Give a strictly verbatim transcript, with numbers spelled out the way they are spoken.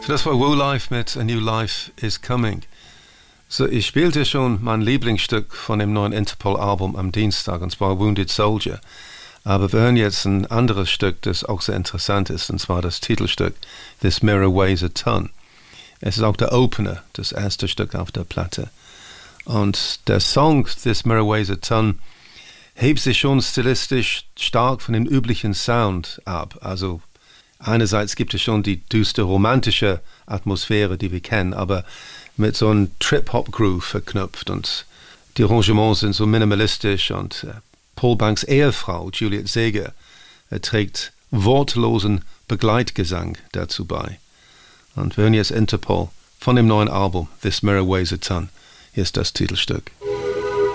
Das war Wo Life mit A New Life is Coming. So, ich spielte schon mein Lieblingsstück von dem neuen Interpol-Album am Dienstag, und zwar Wounded Soldier. Aber wir hören jetzt ein anderes Stück, das auch sehr interessant ist, und zwar das Titelstück This Mirror Weighs a Ton. Es ist auch der Opener, das erste Stück auf der Platte. Und der Song This Mirror Weighs a Ton hebt sich schon stilistisch stark von dem üblichen Sound ab. Also einerseits gibt es schon die düstere romantische Atmosphäre, die wir kennen, aber mit so einem Trip-Hop-Groove verknüpft, und die Arrangements sind so minimalistisch, und äh, Paul Banks' Ehefrau, Juliet Seeger, äh, trägt wortlosen Begleitgesang dazu bei. Und wir hören jetzt Interpol von dem neuen Album This Mirror Weighs a Ton. Hier ist das Titelstück.